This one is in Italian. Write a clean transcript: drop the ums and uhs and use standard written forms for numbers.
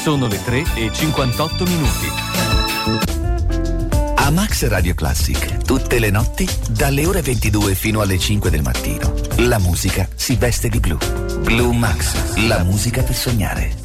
Sono le 3:58. A Max Radio Classic, tutte le notti, dalle ore 22 fino alle 5 del mattino, la musica si veste di blu. Blue Max, la musica per sognare.